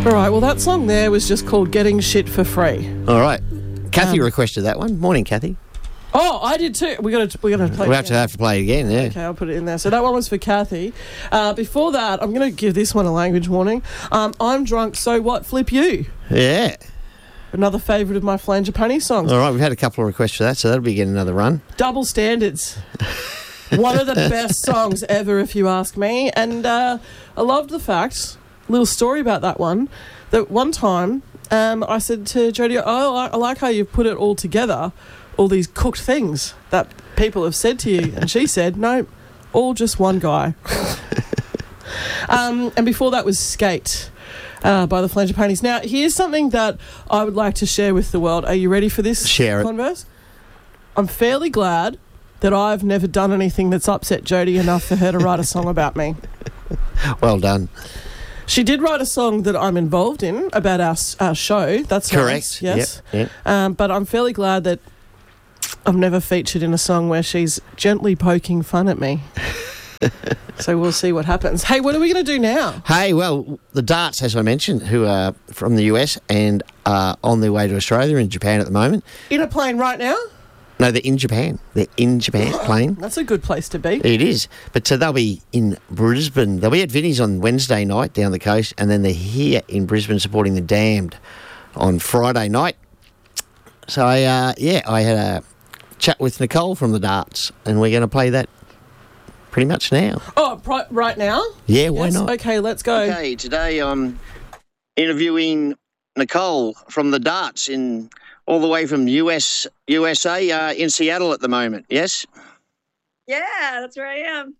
All right, well, that song there was just called Getting Shit for Free. All right. Kathy requested that one. Morning, Kathy. Oh, I did too. We're gonna play. We have to play it again. Yeah. Okay, I'll put it in there. So that one was for Kathy. Before that, I'm going to give this one a language warning. I'm drunk, so what? Flip you. Yeah. Another favourite of my Flangipani songs. All right, we've had a couple of requests for that, so that'll be getting another run. Double Standards. One of the best songs ever, if you ask me. And I loved the fact, little story about that one, that one time I said to Jodie, I like how you put it all together, all these cooked things that people have said to you. And she said, no, all just one guy. And before that was Skate by the Flangipanis. Now, here's something that I would like to share with the world. Are you ready for this? Share it. Converse? I'm fairly glad that I've never done anything that's upset Jodie enough for her to write a song about me. Well done. She did write a song that I'm involved in about our show. That's correct. Nice, yes. Yep. But I'm fairly glad that I've never featured in a song where she's gently poking fun at me. So we'll see what happens. Hey, what are we going to do now? Hey, well, the Darts, as I mentioned, who are from the US and are on their way to Australia and Japan at the moment. In a plane right now? No, they're in Japan. They're in Japan playing. That's a good place to be. It is. But they'll be in Brisbane. They'll be at Vinnie's on Wednesday night down the coast, and then they're here in Brisbane supporting the Damned on Friday night. So, I had a chat with Nicole from the Darts, and we're going to play that pretty much now. Oh, right now? Yeah, why not? Okay, let's go. Okay, today I'm interviewing Nicole from the Darts all the way from USA, in Seattle at the moment, yes? Yeah, that's where I am.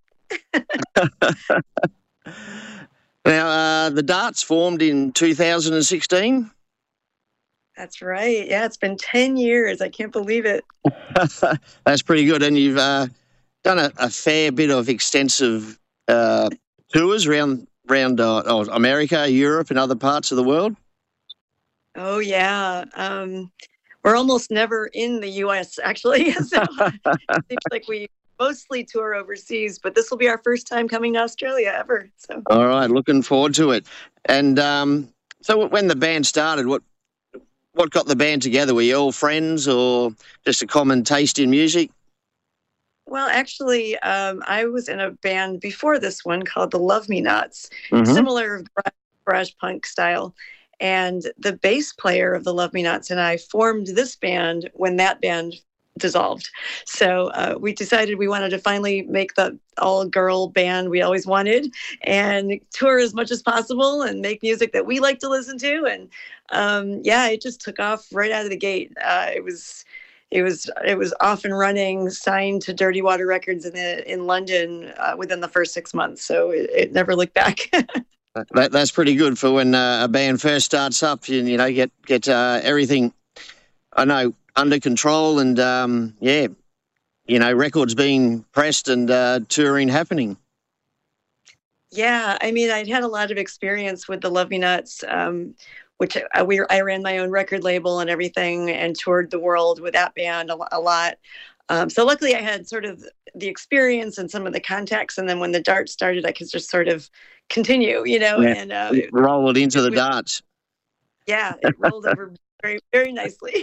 Now, the Darts formed in 2016? That's right. Yeah, it's been 10 years. I can't believe it. That's pretty good. And you've done a fair bit of extensive tours around America, Europe and other parts of the world? Oh, yeah. We're almost never in the U.S., actually. So it seems like we mostly tour overseas, but this will be our first time coming to Australia ever. So. All right, looking forward to it. And so when the band started, what got the band together? Were you all friends or just a common taste in music? Well, actually, I was in a band before this one called the Love Me Nots, Mm-hmm. similar garage punk style. And the bass player of the Love Me Nots and I formed this band when that band dissolved. So we decided we wanted to finally make the all-girl band we always wanted and tour as much as possible and make music that we like to listen to. And it just took off right out of the gate. It was off and running, signed to Dirty Water Records in London within the first 6 months. So it never looked back. That's pretty good for when a band first starts up. Get everything, under control and records being pressed and touring happening. Yeah, I mean, I'd had a lot of experience with the Love Me Nuts, which I ran my own record label and everything, and toured the world with that band a lot. So luckily, I had sort of the experience and some of the contacts, and then when the Darts started, I could just sort of continue, and roll it into the Darts. Yeah, it rolled over very, very nicely.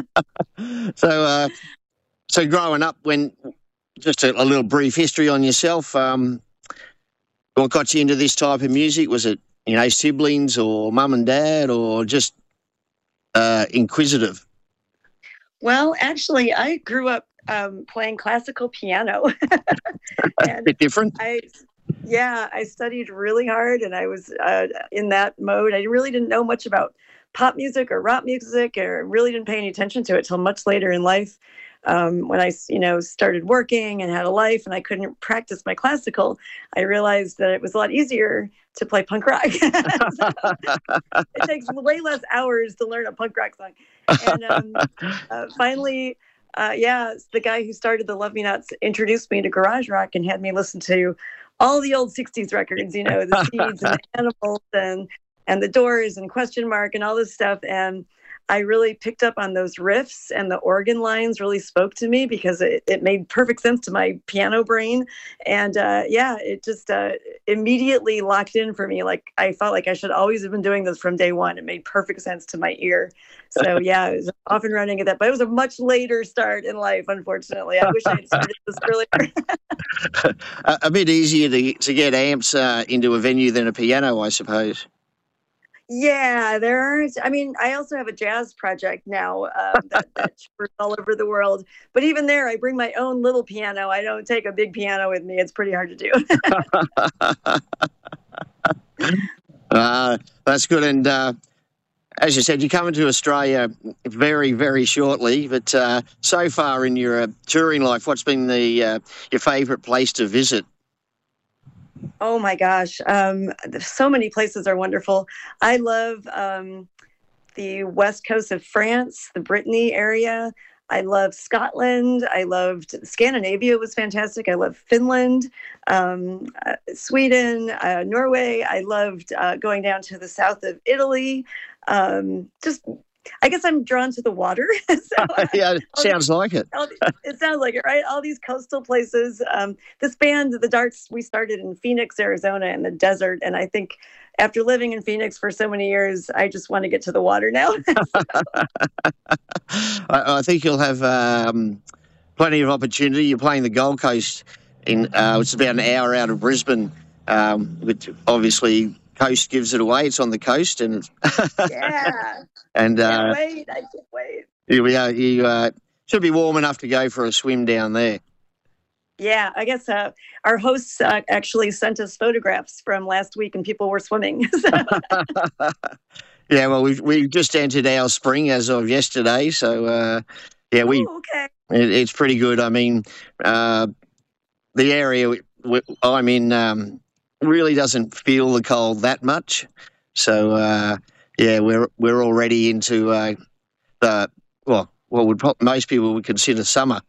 So growing up, when just a little brief history on yourself, what got you into this type of music? Was it siblings or mum and dad, or just inquisitive? Well, actually, I grew up playing classical piano. A bit different. I studied really hard, and I was in that mode. I really didn't know much about pop music or rock music, or really didn't pay any attention to it till much later in life. When I, started working and had a life and I couldn't practice my classical, I realized that it was a lot easier to play punk rock. It takes way less hours to learn a punk rock song. And finally, the guy who started the Love Me Nots introduced me to garage rock and had me listen to all the old 60s records, the Seeds and the Animals and the Doors and Question Mark and all this stuff. And I really picked up on those riffs, and the organ lines really spoke to me because it made perfect sense to my piano brain. And it just immediately locked in for me. Like I felt like I should always have been doing this from day one. It made perfect sense to my ear. So yeah, I was off and running at that, but it was a much later start in life, unfortunately. I wish I had started this earlier. A bit easier to get amps into a venue than a piano, I suppose. Yeah, there are. I mean, I also have a jazz project now that tours all over the world. But even there, I bring my own little piano. I don't take a big piano with me. It's pretty hard to do. That's good. And as you said, you're coming to Australia very, very shortly. But so far in your touring life, what's been your favourite place to visit? Oh my gosh. So many places are wonderful. I love the west coast of France, the Brittany area. I love Scotland. I loved Scandinavia was fantastic. I love Finland, Sweden, Norway. I loved going down to the south of Italy. I guess I'm drawn to the water. Yeah, sounds like it. It sounds like it, right? All these coastal places. This band, The Darts, we started in Phoenix, Arizona in the desert. And I think after living in Phoenix for so many years, I just want to get to the water now. I think you'll have plenty of opportunity. You're playing the Gold Coast it's about an hour out of Brisbane, which obviously coast gives it away. It's on the coast, and yeah. And I can't wait. You should be warm enough to go for a swim down there. Yeah, I guess our hosts actually sent us photographs from last week, and people were swimming. Yeah, well, we just entered our spring as of yesterday, so okay. It's pretty good. I mean, the area I'm in really doesn't feel the cold that much, so we're already into most people would consider summer.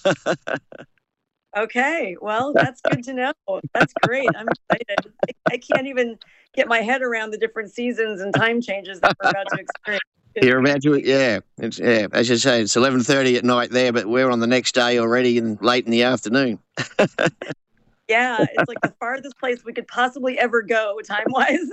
Okay, well, that's good to know. That's great. I'm excited. I can't even get my head around the different seasons and time changes that we're about to experience. You're about to, yeah. As you say, it's 11:30 at night there, but we're on the next day already and late in the afternoon. Yeah, it's like the farthest place we could possibly ever go time-wise.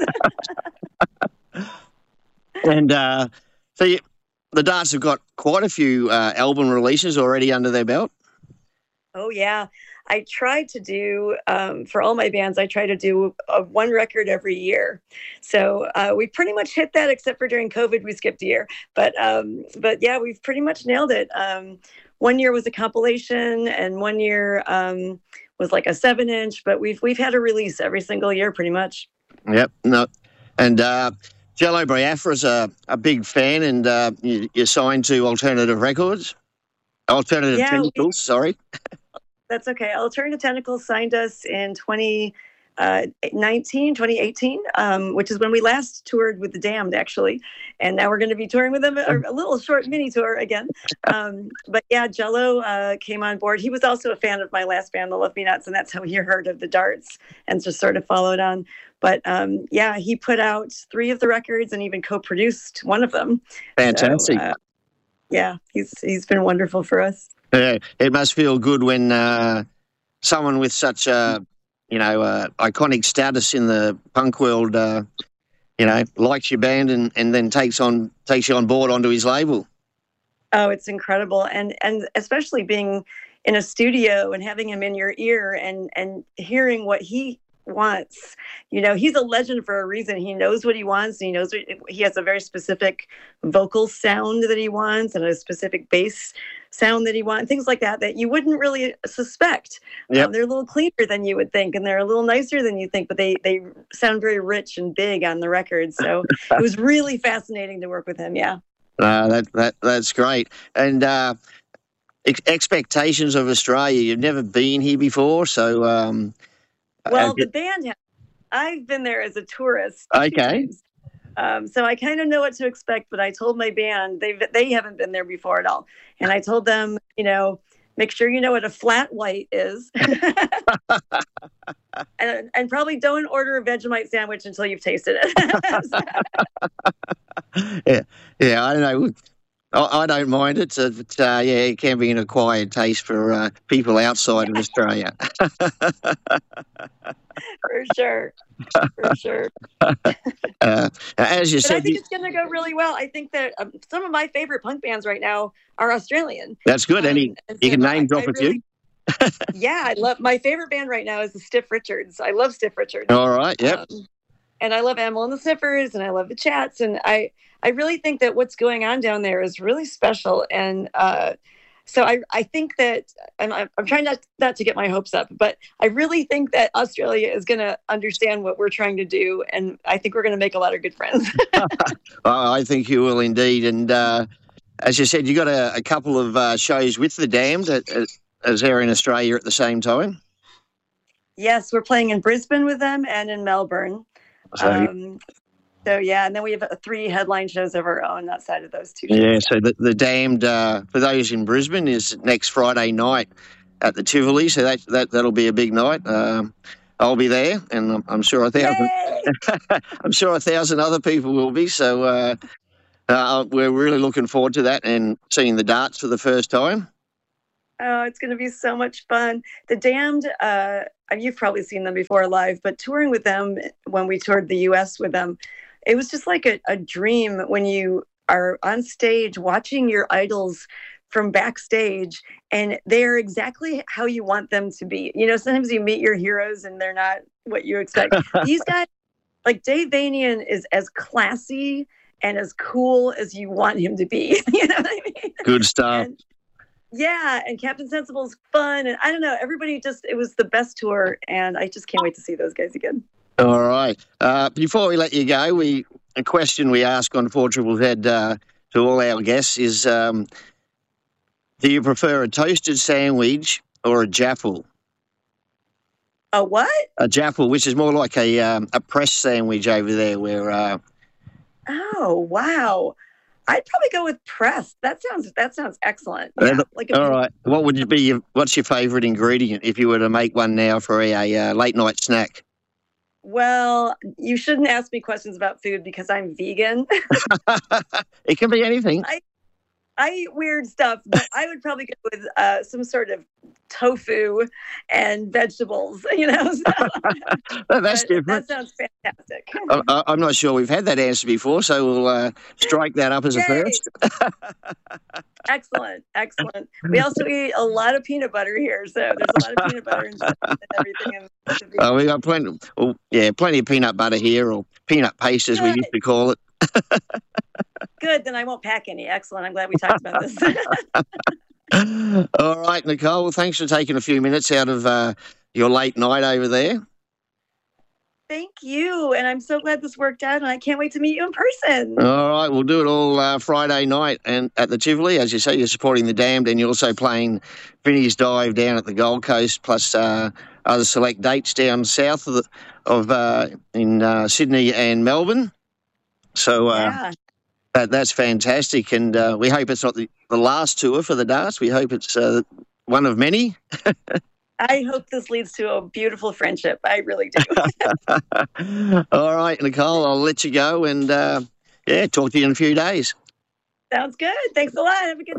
And the Darts have got quite a few album releases already under their belt. Oh, yeah. I try to do, for all my bands, I try to do one record every year. So we pretty much hit that, except for during COVID, we skipped a year. But yeah, we've pretty much nailed it. 1 year was a compilation, and 1 year was like a 7-inch. But we've had a release every single year, pretty much. Yep. No, and Jello Biafra's a big fan, and you're signed to Alternative Records. Alternative Tentacles, sorry. That's okay. Alternative Tentacles signed us in 2018, which is when we last toured with The Damned, actually. And now we're going to be touring with them, a little short mini tour again. But yeah, Jello came on board. He was also a fan of my last band, The Love Me Nuts, and that's how he heard of the Darts and just sort of followed on. But yeah, he put out 3 of the records and even co-produced one of them. Fantastic. So, yeah, he's been wonderful for us. Yeah, it must feel good when someone with such iconic status in the punk world, likes your band and then takes you on board onto his label. Oh, it's incredible, and especially being in a studio and having him in your ear and hearing what he wants. He's a legend for a reason. He knows what he wants. And he knows he has a very specific vocal sound that he wants and a specific bass sound that he wants, things like that you wouldn't really suspect. Yep. They're a little cleaner than you would think, and they're a little nicer than you think, but they sound very rich and big on the record. So it was really fascinating to work with him. Yeah. That's great. And expectations of Australia, you've never been here before, so well, the band I've been there as a tourist. Okay. So I kind of know what to expect, but I told my band they haven't been there before at all. And I told them, make sure you know what a flat white is. and probably don't order a Vegemite sandwich until you've tasted it. Yeah, I don't know. I don't mind it, but it can be an acquired taste for people outside of Australia. For sure. For sure. As you But I said, think it's going to go really well. I think that some of my favorite punk bands right now are Australian. that's good. And you can name drop a few. Yeah, I love my favorite band right now is the Stiff Richards. I love Stiff Richards. All right, yep. And I love Amyl and the Sniffers, and I love the Chats, and I really think that what's going on down there is really special. And so I think that, and I'm trying not to get my hopes up, but I really think that Australia is going to understand what we're trying to do, and I think we're going to make a lot of good friends. I think you will indeed. And as you said, you got a couple of shows with the Damned as they're in Australia at the same time. Yes, we're playing in Brisbane with them and in Melbourne. So yeah, and then we have 3 headline shows of our own outside of those 2 shows. Yeah, so the Damned, for those in Brisbane, is next Friday night at the Tivoli, so that'll be a big night. I'll be there, and I'm sure 1,000 other people will be. So we're really looking forward to that and seeing the Darts for the first time. Oh, it's going to be so much fun. The Damned, you've probably seen them before live, but touring with them when we toured the U.S. with them, it was just like a dream when you are on stage watching your idols from backstage, and they're exactly how you want them to be. You know, sometimes you meet your heroes and they're not what you expect. These guys, like Dave Vanian, is as classy and as cool as you want him to be. You know what I mean? Good stuff. And Captain Sensible's fun, and I don't know, everybody it was the best tour, and I just can't wait to see those guys again. All right. Before we let you go, a question we ask on 4ZZZ to all our guests is, do you prefer a toasted sandwich or a jaffle? A what? A jaffle, which is more like a pressed sandwich over there where... Oh, wow. I'd probably go with pressed. That sounds excellent. Yeah, all right. What would be what's your favourite ingredient if you were to make one now for a late night snack? Well, you shouldn't ask me questions about food because I'm vegan. It can be anything. I eat weird stuff, but I would probably go with some sort of tofu and vegetables, you know. So, that's different. That sounds fantastic. I'm not sure we've had that answer before, so we'll strike that up as a first. Excellent. We also eat a lot of peanut butter here, so there's a lot of peanut butter and everything. We got plenty of peanut butter here, or peanut paste as we used to call it. Good, then I won't pack any. Excellent. I'm glad we talked about this. All right, Nicole. Well, thanks for taking a few minutes out of your late night over there. Thank you. And I'm so glad this worked out, and I can't wait to meet you in person. All right. We'll do it all Friday night and at the Tivoli. As you say, you're supporting the Damned, and you're also playing Vinnie's Dive down at the Gold Coast, plus other select dates down south in Sydney and Melbourne. So that's fantastic, and we hope it's not the last tour for the Darts. We hope it's one of many. I hope this leads to a beautiful friendship. I really do. All right, Nicole, I'll let you go and, talk to you in a few days. Sounds good. Thanks a lot. Have a good